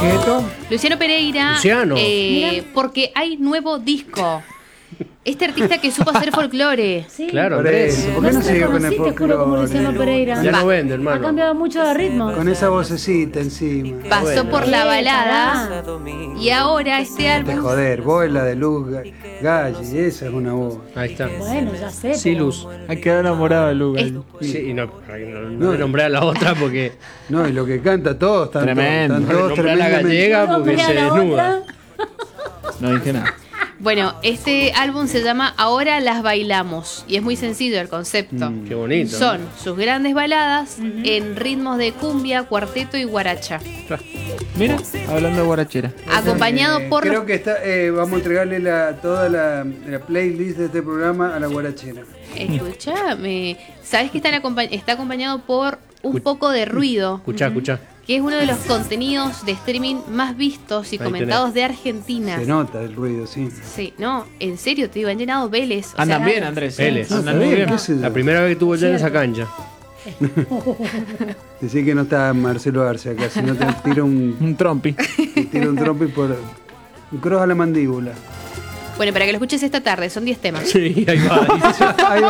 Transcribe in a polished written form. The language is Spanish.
¿Qué es esto? Luciano Pereira. Luciano. Porque hay nuevo disco. Este artista que supo hacer folclore. Sí. Claro, Por Andrés. eso, ¿por qué no siguió con el Te juro como Luciano folclore? Pereira. Ya no vende, Ha hermano. cambiado mucho de ritmo. Con esa vocecita encima. Pasó Bueno. por la balada. Pará. Y ahora este De álbum. joder, vos es la de Luz Galli, esa es una voz. Ahí está. Bueno, ya sé. Sí, pero- Luz. Ha quedado enamorado de Luga. Sí, y no me nombré a la otra porque No, y lo que canta todos, están Tremendo. están no todos nombré a la tremendamente. gallega No, porque mira se la desnuda. otra. No dije nada. Bueno, este álbum se llama Ahora las bailamos. Y es muy sencillo el concepto. Qué bonito. Son sus grandes baladas en ritmos de cumbia, cuarteto y guaracha. Mira, hablando de guarachera. Acompañado por Creo los... que está, vamos a entregarle toda la playlist de este programa a la guarachera. Escuchame. ¿Sabes que está acompañado por un poco de ruido? Escuchá. Que es uno de los contenidos de streaming más vistos y Ahí comentados de Argentina. Se nota el ruido, sí. Sí, no, en serio, te digo, han llenado Vélez. o Andan sea, bien, Andrés. Vélez. Andan muy bien. ¿Qué sé yo? La primera vez que tuvo ya en esa cancha. Decir que no está Marcelo Arce acá, si no te tira Un trompi. trompi por un cross a la mandíbula. Bueno, para que lo escuches esta tarde, son 10 temas. Sí, ahí va. Ahí